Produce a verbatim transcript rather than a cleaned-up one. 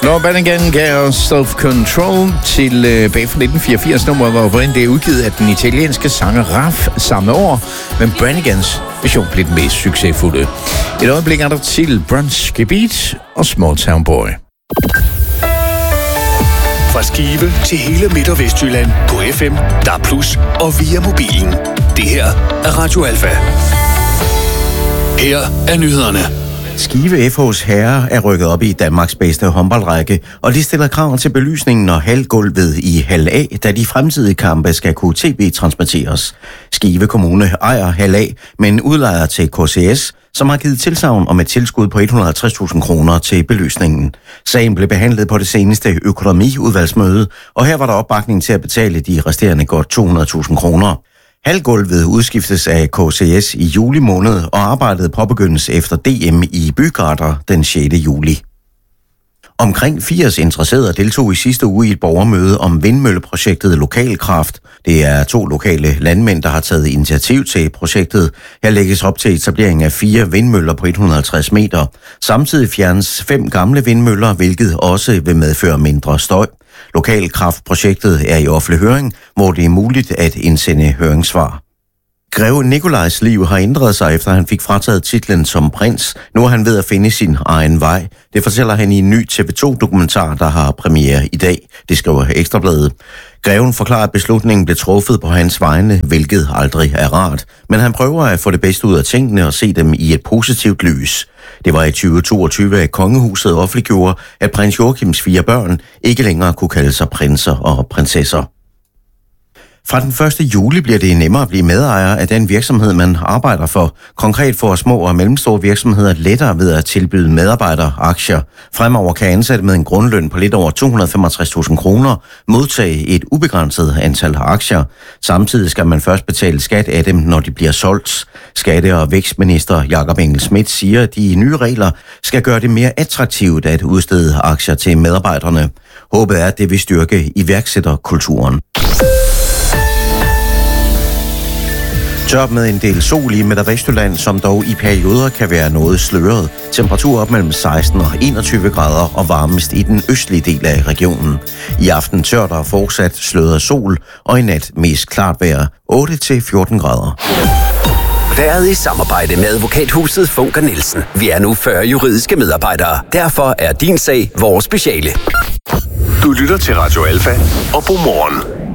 Når Bannigan gav Self-Control til øh, bag fra nitten fireogfirs, nummeret var oprindeligt udgivet af den italienske sanger Raf samme år, men Bannigans version blev den mest succesfulde. Et øjeblik er der til Brunch Beat og Small Town Boy. Fra Skive til hele Midt- og Vestjylland på F M, D A B plus, og via mobilen. Det her er Radio Alfa. Her er nyhederne. Skive F H's herrer er rykket op i Danmarks bedste håndboldrække, og de stiller krav til belysningen og halvgulvet i hal A, da de fremtidige kampe skal kunne tv-transmitteres. Skive Kommune ejer hal A, men udlejer til K C S, som har givet tilsagn om et tilskud på et hundrede og halvtreds tusind kroner til belysningen. Sagen blev behandlet på det seneste økonomiudvalgsmøde, og her var der opbakning til at betale de resterende godt to hundrede tusind kroner. Halvgulvet udskiftes af K C S i juli måned, og arbejdet påbegyndes efter D M i Bygarter den sjette juli. Omkring firs interesserede deltog i sidste uge i et borgermøde om vindmølleprojektet Lokalkraft. Det er to lokale landmænd, der har taget initiativ til projektet. Her lægges op til etablering af fire vindmøller på et hundrede og halvtreds meter. Samtidig fjernes fem gamle vindmøller, hvilket også vil medføre mindre støj. Lokalkraftprojektet er i offentlig høring, hvor det er muligt at indsende høringssvar. Greve Nikolajs liv har ændret sig, efter han fik frataget titlen som prins. Nu er han ved at finde sin egen vej. Det fortæller han i en ny T V to-dokumentar, der har premiere i dag. Det skriver Ekstra Bladet. Greven forklarer, at beslutningen blev truffet på hans vegne, hvilket aldrig er rart. Men han prøver at få det bedste ud af tingene og se dem i et positivt lys. Det var i tyve toogtyve, at kongehuset offentliggjorde, at prins Joachims fire børn ikke længere kunne kalde sig prinser og prinsesser. Fra den første juli bliver det nemmere at blive medejer af den virksomhed, man arbejder for. Konkret får små og mellemstore virksomheder lettere ved at tilbyde medarbejderaktier. Fremover kan ansatte med en grundløn på lidt over to hundrede og femogtres tusind kroner modtage et ubegrænset antal aktier. Samtidig skal man først betale skat af dem, når de bliver solgt. Skatte- og vækstminister Jakob Engel-Schmidt siger, at de nye regler skal gøre det mere attraktivt at udstede aktier til medarbejderne. Håbet er, at det vil styrke iværksætterkulturen. Tørt med en del sol i Midt- og Vestjylland, som dog i perioder kan være noget sløret. Temperatur op mellem seksten og enogtyve grader og varmest i den østlige del af regionen. I aften tørt og fortsat sløret sol, og i nat mest klart vejr otte til fjorten grader. Været i samarbejde med advokathuset Funker Nielsen. Vi er nu fyrre juridiske medarbejdere. Derfor er din sag vores speciale. Du lytter til Radio Alfa og God morgen.